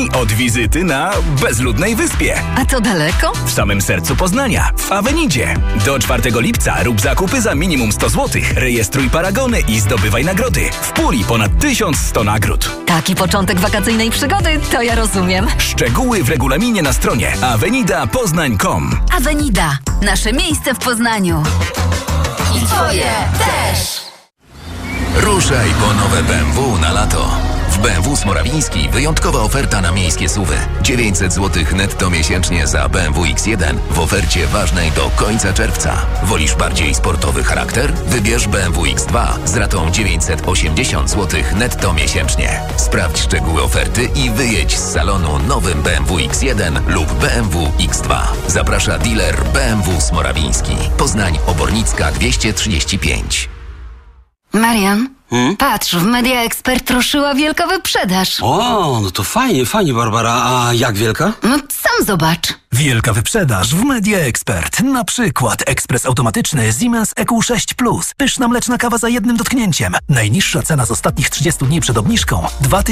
wolni od wizyty na bezludnej wyspie. A to daleko? W samym sercu Poznania, w Avenidzie. Do 4 lipca rób zakupy za minimum 100 zł. Rejestruj paragony i zdobywaj nagrody. W puli ponad 1100 nagród. Taki początek wakacyjnej przygody, to ja rozumiem. Szczegóły w regulaminie na stronie avenidapoznań.com. Avenida. Nasze miejsce w Poznaniu. I twoje też. Ruszaj po nowe BMW na lato. W BMW Smorawiński wyjątkowa oferta na miejskie SUV-y. 900 zł netto miesięcznie za BMW X1 w ofercie ważnej do końca czerwca. Wolisz bardziej sportowy charakter? Wybierz BMW X2 z ratą 980 zł netto miesięcznie. Sprawdź szczegóły oferty i wyjedź z salonu nowym BMW X1 lub BMW X2. Zaprasza dealer BMW Smorawiński. Poznań Obornicka 235. Marian, patrz, w Media Expert ruszyła wielka wyprzedaż. O, no to fajnie, Barbara. A jak wielka? No sam zobacz. Wielka wyprzedaż w Media Expert. Na przykład ekspres automatyczny Siemens EQ6 Plus. Pyszna mleczna kawa za jednym dotknięciem. Najniższa cena z ostatnich 30 dni przed obniżką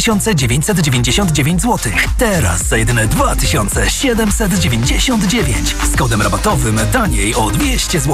2999 zł. Teraz za jedyne 2799. Z kodem rabatowym taniej o 200 zł.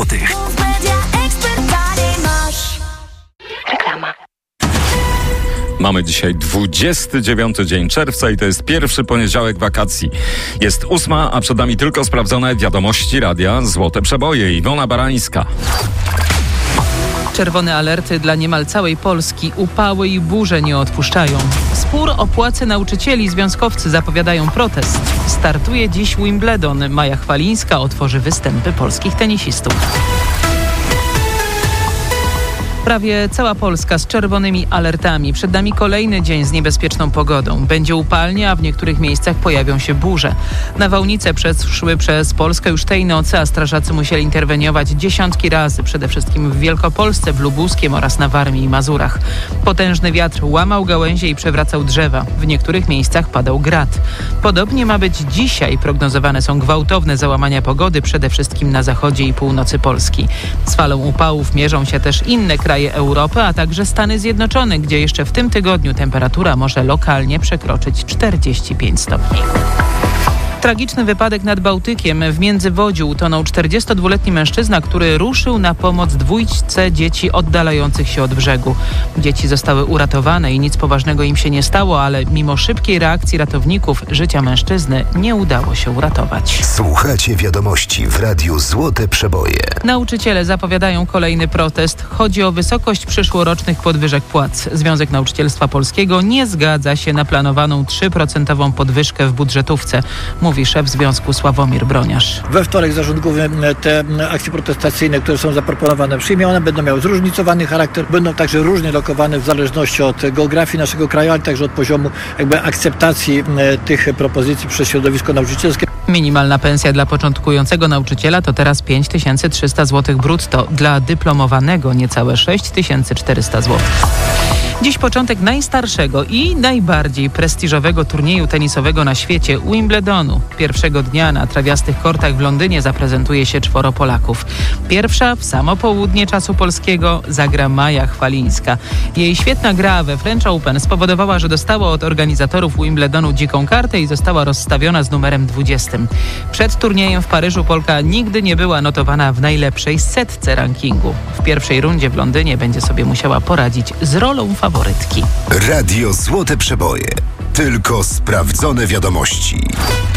Reklama. Mamy dzisiaj 29 dzień czerwca i to jest pierwszy poniedziałek wakacji. Jest 8, a przed nami tylko sprawdzone wiadomości radia Złote Przeboje. Iwona Barańska. Czerwone alerty dla niemal całej Polski. Upały i burze nie odpuszczają. Spór o płace nauczycieli. Związkowcy zapowiadają protest. Startuje dziś Wimbledon. Maja Chwalińska otworzy występy polskich tenisistów. Prawie cała Polska z czerwonymi alertami. Przed nami kolejny dzień z niebezpieczną pogodą. Będzie upalnie, a w niektórych miejscach pojawią się burze. Nawałnice przeszły przez Polskę już tej nocy, a strażacy musieli interweniować dziesiątki razy. Przede wszystkim w Wielkopolsce, w Lubuskiem oraz na Warmii i Mazurach. Potężny wiatr łamał gałęzie i przewracał drzewa. W niektórych miejscach padał grad. Podobnie ma być dzisiaj. Prognozowane są gwałtowne załamania pogody, przede wszystkim na zachodzie i północy Polski. Z falą upałów mierzą się też inne kraje Europy, a także Stany Zjednoczone, gdzie jeszcze w tym tygodniu temperatura może lokalnie przekroczyć 45 stopni. Tragiczny wypadek nad Bałtykiem. W Międzywodziu utonął 42-letni mężczyzna, który ruszył na pomoc dwójce dzieci oddalających się od brzegu. Dzieci zostały uratowane i nic poważnego im się nie stało, ale mimo szybkiej reakcji ratowników życia mężczyzny nie udało się uratować. Słuchacie wiadomości w Radiu Złote Przeboje. Nauczyciele zapowiadają kolejny protest. Chodzi o wysokość przyszłorocznych podwyżek płac. Związek Nauczycielstwa Polskiego nie zgadza się na planowaną 3% podwyżkę w budżetówce. Mówi szef związku Sławomir Broniarz. We wtorek zarząd główny te akcje protestacyjne, które są zaproponowane, przyjmie. One będą miały zróżnicowany charakter, będą także różnie lokowane w zależności od geografii naszego kraju, ale także od poziomu akceptacji tych propozycji przez środowisko nauczycielskie. Minimalna pensja dla początkującego nauczyciela to teraz 5300 zł brutto. Dla dyplomowanego niecałe 6400 zł. Dziś początek najstarszego i najbardziej prestiżowego turnieju tenisowego na świecie, Wimbledonu. Pierwszego dnia na trawiastych kortach w Londynie zaprezentuje się 4 Polaków. Pierwsza w samo południe czasu polskiego zagra Maja Chwalińska. Jej świetna gra we French Open spowodowała, że dostała od organizatorów Wimbledonu dziką kartę i została rozstawiona z numerem 20. Przed turniejem w Paryżu Polka nigdy nie była notowana w najlepszej setce rankingu. W pierwszej rundzie w Londynie będzie sobie musiała poradzić z rolą faworytki. Radio Złote Przeboje. Tylko sprawdzone wiadomości.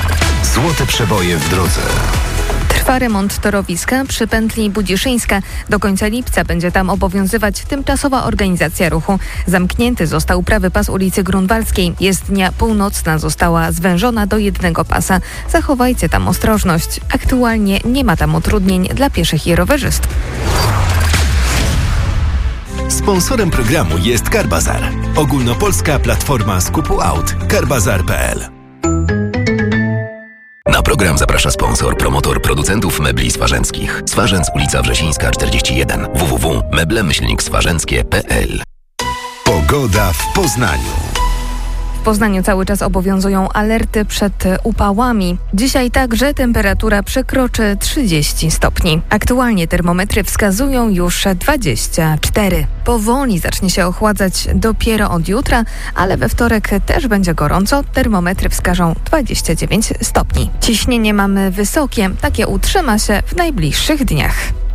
Złote Przeboje w drodze. Trwa remont torowiska przy pętli Budziszyńska. Do końca lipca będzie tam obowiązywać tymczasowa organizacja ruchu. Zamknięty został prawy pas ulicy Grunwaldzkiej. Jezdnia północna została zwężona do jednego pasa. Zachowajcie tam ostrożność. Aktualnie nie ma tam utrudnień dla pieszych i rowerzystów. Sponsorem programu jest Carbazar. Ogólnopolska platforma skupu aut. Carbazar.pl. Na program zaprasza sponsor, promotor producentów mebli swarzęckich. Swarzędz, ulica Wrzesińska 41. www.meble-swarzęckie.pl. Pogoda w Poznaniu. W Poznaniu cały czas obowiązują alerty przed upałami. Dzisiaj także temperatura przekroczy 30 stopni. Aktualnie termometry wskazują już 24. Powoli zacznie się ochładzać dopiero od jutra, ale we wtorek też będzie gorąco. Termometry wskażą 29 stopni. Ciśnienie mamy wysokie, takie utrzyma się w najbliższych dniach.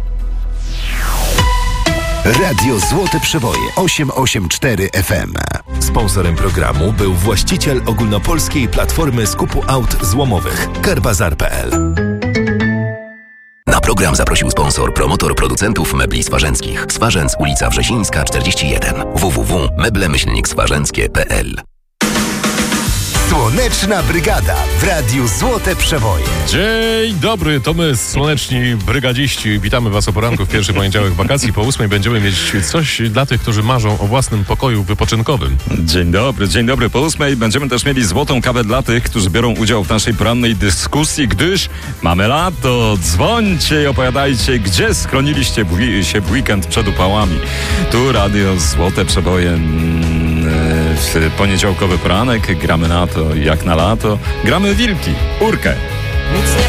Radio Złote Przeboje 884 FM. Sponsorem programu był właściciel ogólnopolskiej platformy skupu aut złomowych Carbazar.pl. Na program zaprosił sponsor, promotor producentów mebli swarzęckich. Swarzędz, ulica Wrzesińska, 41. www.meblemyślnikswarzęckie.pl. Słoneczna Brygada w Radiu Złote Przeboje. Dzień dobry, to my, słoneczni brygadziści. Witamy Was o poranku w pierwszy poniedziałek wakacji. Po 8 będziemy mieć coś dla tych, którzy marzą o własnym pokoju wypoczynkowym. Dzień dobry. Po 8 będziemy też mieli złotą kawę dla tych, którzy biorą udział w naszej porannej dyskusji, gdyż mamy lato. Dzwońcie i opowiadajcie, gdzie schroniliście się w weekend przed upałami. Tu Radio Złote Przeboje. W poniedziałkowy poranek gramy na to jak na lato. Gramy wilki, urkę.